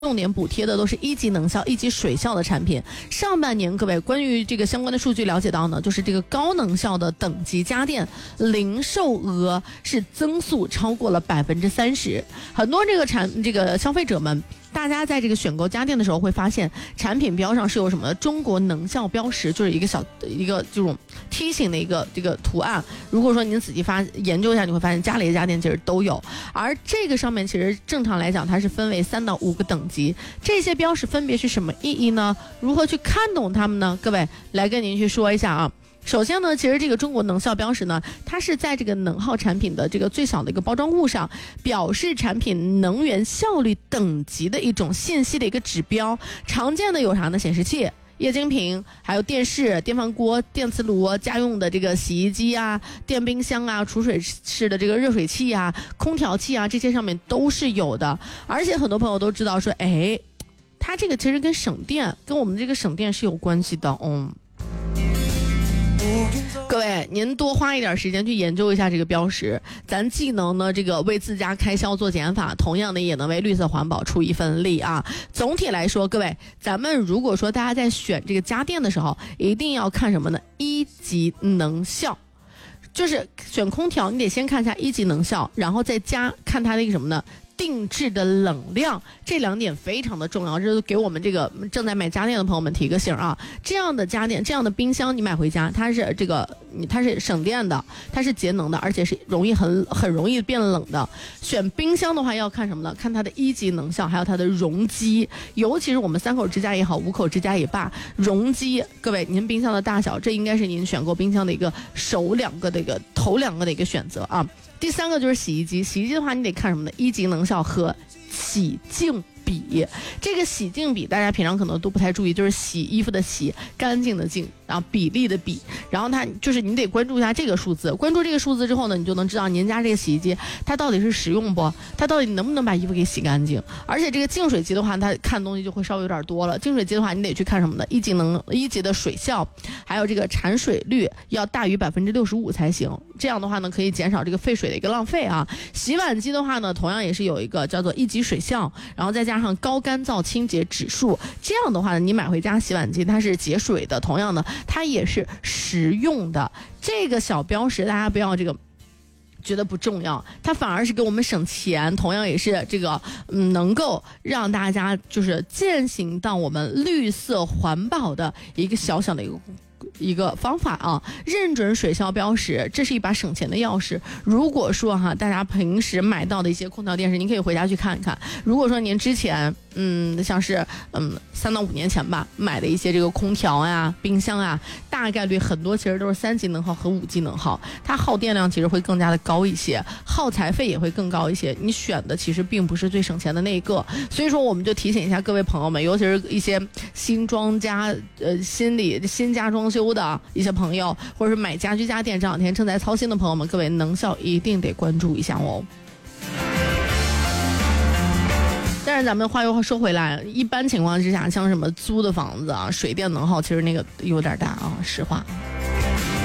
重点补贴的都是1级能效、1级水效的产品。上半年各位关于这个相关的数据了解到呢，就是这个高能效的等级家电零售额是增速超过了30%。很多这个消费者们，大家在这个选购家电的时候会发现，产品标上是有什么中国能效标识，就是一个这种梯形的一个这个图案。如果说您仔细研究一下，你会发现家里的家电其实都有。而这个上面其实正常来讲，它是分为3到5个等级。这些标识分别是什么意义呢？如何去看懂它们呢？各位来跟您去说一下啊。首先呢，其实这个中国能效标识呢，它是在这个能耗产品的这个最小的一个包装物上，表示产品能源效率等级的一种信息的一个指标。常见的有啥呢？显示器、液晶屏，还有电视、电饭锅、电磁炉、家用的这个洗衣机啊、电冰箱啊、储水式的这个热水器啊、空调器啊，这些上面都是有的。而且很多朋友都知道说，它这个其实跟省电，跟我们这个省电是有关系的。各位，您多花一点时间去研究一下这个标识，咱既能呢这个为自家开销做减法，同样的也能为绿色环保出一份力啊。总体来说，各位，咱们如果说大家在选这个家电的时候，一定要看什么呢？1级能效。就是选空调，你得先看一下1级能效，然后再看它那个什么呢？定制的冷量，这2点非常的重要，这是给我们这个正在买家电的朋友们提个醒啊。这样的家电，这样的冰箱你买回家，它是省电的，它是节能的，而且是很容易变冷的。选冰箱的话要看什么呢？看它的1级能效，还有它的容积，尤其是我们3口之家也好，5口之家也罢，容积，各位您冰箱的大小，这应该是您选购冰箱的一个头2个的一个选择啊。第3个就是洗衣机，洗衣机的话你得看什么呢？1级能效和洗净比。这个洗净比大家平常可能都不太注意，就是洗衣服的洗，干净的净，然后比例的比，然后它就是你得关注一下这个数字。关注这个数字之后呢，你就能知道您家这个洗衣机它到底是实用不，它到底能不能把衣服给洗干净。而且这个净水机的话，它看东西就会稍微有点多了。净水机的话，你得去看什么呢？1级的水效，还有这个产水率要大于65%才行。这样的话呢，可以减少这个废水的一个浪费啊。洗碗机的话呢，同样也是有一个叫做1级水效，然后再加上高干燥清洁指数。这样的话呢，你买回家洗碗机它是节水的，同样的它也是实用的。这个小标识大家不要觉得不重要，它反而是给我们省钱，同样也是这个能够让大家就是践行到我们绿色环保的一个小小的一个方法啊。认准水效标识，这是一把省钱的钥匙。如果说大家平时买到的一些空调、电视，您可以回家去看一看。如果说您之前像是3到5年前吧买的一些这个空调呀、冰箱啊，大概率很多其实都是3级能耗和5级能耗，它耗电量其实会更加的高一些，耗材费也会更高一些。你选的其实并不是最省钱的那一个，所以说我们就提醒一下各位朋友们，尤其是一些新家装修的一些朋友，或者是买家居家电这2天正在操心的朋友们，各位能效一定得关注一下哦。但是咱们话又说回来，一般情况之下，像什么租的房子啊，水电能耗其实那个有点大啊，实话。